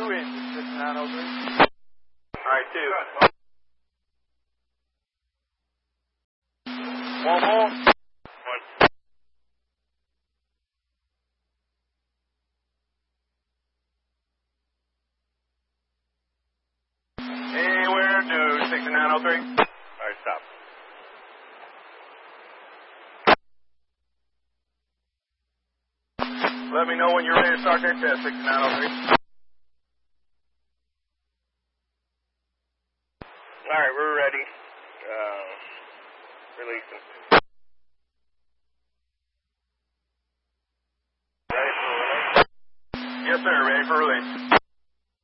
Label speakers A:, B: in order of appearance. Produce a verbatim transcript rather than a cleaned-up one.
A: two inches, six nine oh three.
B: Alright, two.
A: One more.
B: One.
A: Anywhere to sixty-nine oh three.
B: Alright, stop.
A: Let me know when you're ready to start that test, sixty-nine oh three.
B: Alright, we're ready. Uh, releasing.
A: Yes, sir. Ready for release.